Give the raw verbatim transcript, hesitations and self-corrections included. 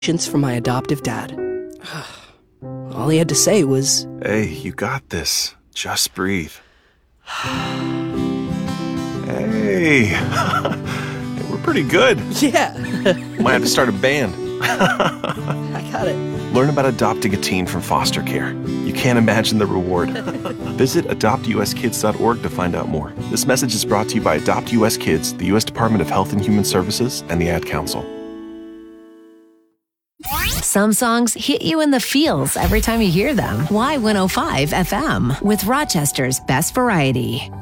from my adoptive dad. All he had to say was, "Hey, you got this. Just breathe." Hey, we're pretty good. Yeah. Might have to start a band. I got it. Learn about adopting a teen from foster care. You can't imagine the reward. Visit adopt u s kids dot org to find out more. This message is brought to you by Adopt U S Kids, the U S Department of Health and Human Services, and the Ad Council. Some songs hit you in the feels every time you hear them. Y one oh five F M with Rochester's Best Variety.